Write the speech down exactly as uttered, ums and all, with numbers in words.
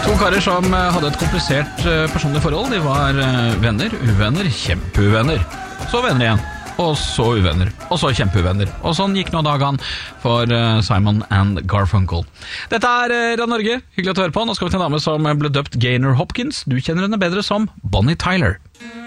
To karer som hadde et komplisert personlig forhold. De var venner, uvenner, kjempeuvenner. Så venner igjen, og så uvenner, og så kjempeuvenner. Og sånn gikk nå dagen for Simon and Garfunkel. Dette er Radio Norge, hyggelig å høre på. Nå skal vi til en dame som ble døpt Gaynor Hopkins. Du kjenner henne bedre som Bonnie Tyler.